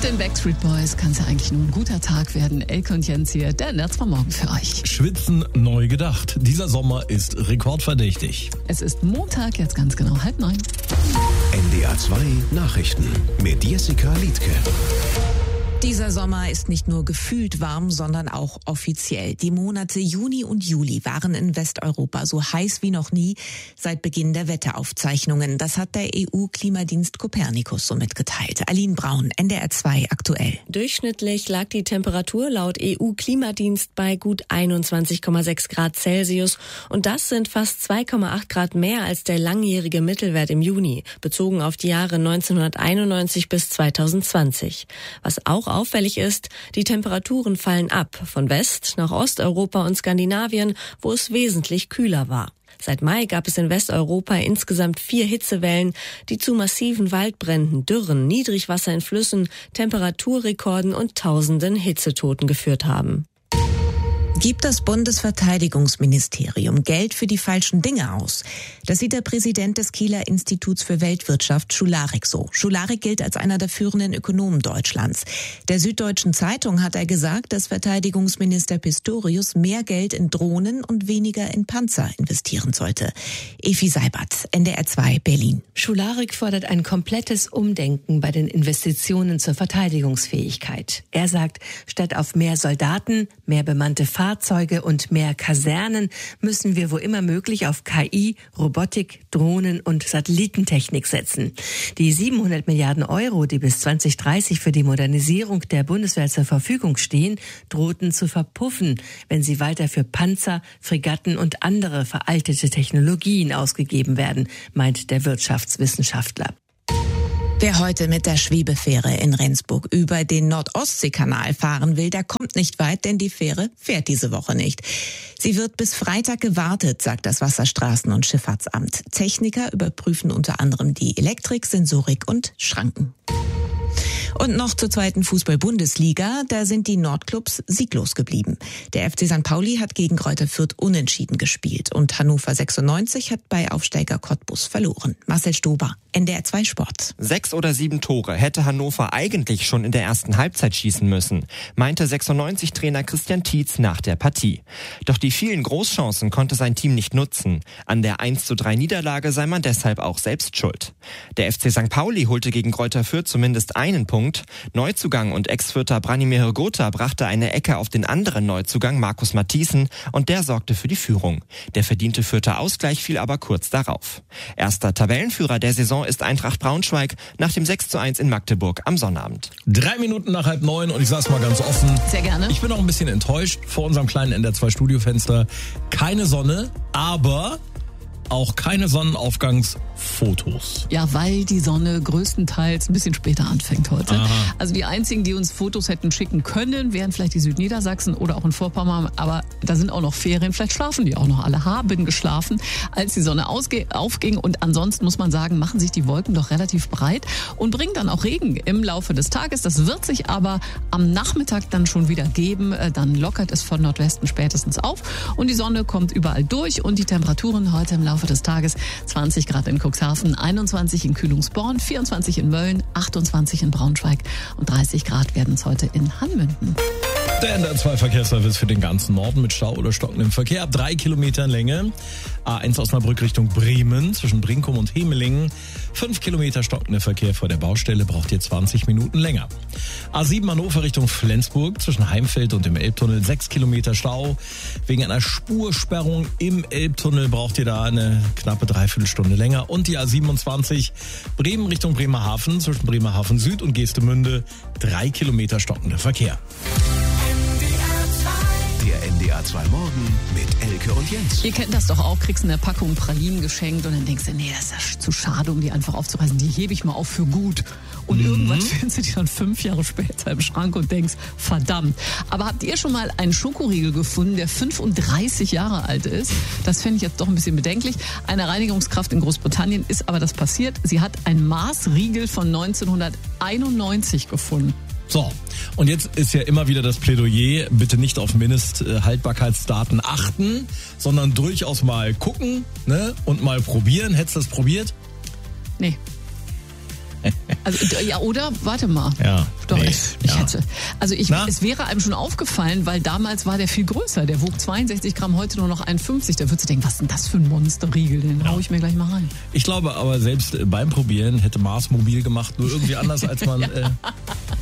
den Backstreet Boys kann es ja eigentlich nur ein guter Tag werden. Elke und Jens hier, der Nerds vom Morgen für euch. Schwitzen neu gedacht. Dieser Sommer ist rekordverdächtig. Es ist Montag, jetzt ganz genau 8:30. NDR 2 Nachrichten mit Jessica Liedtke. Dieser Sommer ist nicht nur gefühlt warm, sondern auch offiziell. Die Monate Juni und Juli waren in Westeuropa so heiß wie noch nie seit Beginn der Wetteraufzeichnungen. Das hat der EU-Klimadienst Copernicus so mitgeteilt. Aline Braun, NDR 2 aktuell. Durchschnittlich lag die Temperatur laut EU-Klimadienst bei gut 21,6 Grad Celsius. Und das sind fast 2,8 Grad mehr als der langjährige Mittelwert im Juni, bezogen auf die Jahre 1991 bis 2020. Was auch auffällig ist, die Temperaturen fallen ab, von West- nach Osteuropa und Skandinavien, wo es wesentlich kühler war. Seit Mai gab es in Westeuropa insgesamt 4 Hitzewellen, die zu massiven Waldbränden, Dürren, Niedrigwasser in Flüssen, Temperaturrekorden und tausenden Hitzetoten geführt haben. Gibt das Bundesverteidigungsministerium Geld für die falschen Dinge aus? Das sieht der Präsident des Kieler Instituts für Weltwirtschaft, Schularik, so. Schularik gilt als einer der führenden Ökonomen Deutschlands. Der Süddeutschen Zeitung hat er gesagt, dass Verteidigungsminister Pistorius mehr Geld in Drohnen und weniger in Panzer investieren sollte. Efi Seibert, NDR 2, Berlin. Schularik fordert ein komplettes Umdenken bei den Investitionen zur Verteidigungsfähigkeit. Er sagt, statt auf mehr Soldaten, mehr bemannte Fahrzeuge und mehr Kasernen müssen wir wo immer möglich auf KI, Robotik, Drohnen und Satellitentechnik setzen. Die 700 Milliarden Euro, die bis 2030 für die Modernisierung der Bundeswehr zur Verfügung stehen, drohten zu verpuffen, wenn sie weiter für Panzer, Fregatten und andere veraltete Technologien ausgegeben werden, meint der Wirtschaftswissenschaftler. Wer heute mit der Schwebefähre in Rendsburg über den Nord-Ostsee-Kanal fahren will, der kommt nicht weit, denn die Fähre fährt diese Woche nicht. Sie wird bis Freitag gewartet, sagt das Wasserstraßen- und Schifffahrtsamt. Techniker überprüfen unter anderem die Elektrik, Sensorik und Schranken. Und noch zur zweiten Fußball-Bundesliga, da sind die Nordclubs sieglos geblieben. Der FC St. Pauli hat gegen Greuther Fürth unentschieden gespielt und Hannover 96 hat bei Aufsteiger Cottbus verloren. Marcel Stober, NDR 2 Sport. 6 oder 7 Tore hätte Hannover eigentlich schon in der ersten Halbzeit schießen müssen, meinte 96-Trainer Christian Tietz nach der Partie. Doch die vielen Großchancen konnte sein Team nicht nutzen. An der 1:3 Niederlage sei man deshalb auch selbst schuld. Der FC St. Pauli holte gegen Greuther Fürth zumindest einen Punkt. Neuzugang und Ex-Fürther Branimir Hrgota brachte eine Ecke auf den anderen Neuzugang Markus Matthiesen und der sorgte für die Führung. Der verdiente Fürther Ausgleich fiel aber kurz darauf. Erster Tabellenführer der Saison ist Eintracht Braunschweig nach dem 6:1 in Magdeburg am Sonnabend. 3 Minuten nach 8:30 und ich sag's mal ganz offen. Sehr gerne. Ich bin auch ein bisschen enttäuscht vor unserem kleinen NDR 2 Studiofenster. Keine Sonne, aber auch keine Sonnenaufgangsfotos. Ja, weil die Sonne größtenteils ein bisschen später anfängt heute. Aha. Also die einzigen, die uns Fotos hätten schicken können, wären vielleicht die Südniedersachsen oder auch in Vorpommern. Aber da sind auch noch Ferien. Vielleicht schlafen die auch noch alle. Haben geschlafen, als die Sonne aufging. Und ansonsten muss man sagen, machen sich die Wolken doch relativ breit und bringen dann auch Regen im Laufe des Tages. Das wird sich aber am Nachmittag dann schon wieder geben. Dann lockert es von Nordwesten spätestens auf. Und die Sonne kommt überall durch. Und die Temperaturen heute im Laufe des Tages 20 Grad in Cuxhaven, 21 in Kühlungsborn, 24 in Mölln, 28 in Braunschweig und 30 Grad werden es heute in Hanmünden. Der NDR 2 Verkehrsservice für den ganzen Norden mit Stau oder stockendem Verkehr ab 3 Kilometern Länge. A1 Osnabrück Richtung Bremen zwischen Brinkum und Hemelingen. 5 Kilometer stockender Verkehr vor der Baustelle, braucht ihr 20 Minuten länger. A7 Hannover Richtung Flensburg zwischen Heimfeld und dem Elbtunnel 6 Kilometer Stau. Wegen einer Spursperrung im Elbtunnel braucht ihr da eine knappe Dreiviertelstunde länger. Und die A27 Bremen Richtung Bremerhaven zwischen Bremerhaven Süd und Geestemünde 3 Kilometer stockender Verkehr. Der NDR 2 Morgen mit Elke und Jens. Ihr kennt das doch auch, kriegst eine Packung Pralinen geschenkt und dann denkst du, nee, das ist zu schade, um die einfach aufzureißen. Die hebe ich mal auf für gut. Und irgendwann findest du die dann 5 Jahre später im Schrank und denkst, verdammt. Aber habt ihr schon mal einen Schokoriegel gefunden, der 35 Jahre alt ist? Das fände ich jetzt doch ein bisschen bedenklich. Eine Reinigungskraft in Großbritannien ist aber das passiert. Sie hat einen Mars-Riegel von 1991 gefunden. So, und jetzt ist ja immer wieder das Plädoyer, bitte nicht auf Mindesthaltbarkeitsdaten achten, sondern durchaus mal gucken, ne, und mal probieren. Hättest du das probiert? Nee. Also, ja, oder? Warte mal. Ja. Doch, Nee. ich hätte. Also es wäre einem schon aufgefallen, weil damals war der viel größer. Der wog 62 Gramm, heute nur noch 51. Da würdest du denken, was ist denn das für ein Monsterriegel? Den hau ich mir gleich mal rein. Ich glaube aber, selbst beim Probieren hätte Mars mobil gemacht, nur irgendwie anders, als man